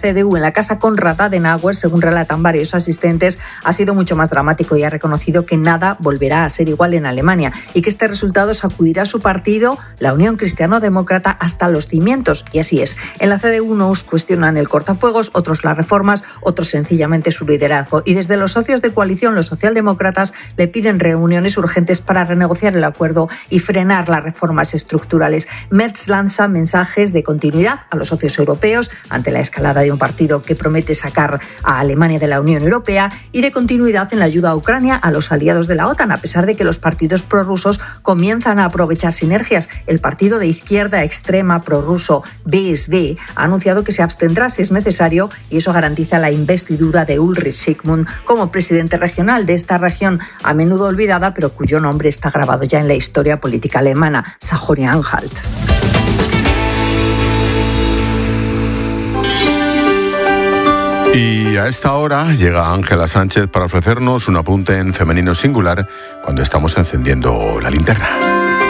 CDU en la casa Konrad Adenauer, según relatan varios asistentes, ha sido mucho más dramático y ha reconocido que nada volverá a ser igual en Alemania y que este resultado sacudirá a su partido, la Unión Cristiano-Demócrata, hasta los cimientos. Y así es. En la CDU unos cuestionan el cortafuegos, otros las reformas, otros sencillamente su liderazgo. Y desde los socios de coalición, los socialdemócratas, le piden reuniones urgentes para renegociar el acuerdo y frenar las reformas estructurales. Merz lanza mensajes de continuidad a los socios europeos ante la escalada de un partido que promete sacar a Alemania de la Unión Europea y de continuidad en la ayuda a Ucrania a los aliados de la OTAN, a pesar de que los partidos prorrusos comienzan a aprovechar sinergias. El partido de izquierda extrema prorruso BSV ha anunciado que se abstendrá si es necesario y eso garantiza la investidura de Ulrich Sigmund como presidente regional de esta región a menudo olvidada, pero cuyo nombre está grabado ya en la historia política alemana, Sajonia-Anhalt. Y a esta hora llega Ángela Sánchez para ofrecernos un apunte en femenino singular cuando estamos encendiendo la linterna.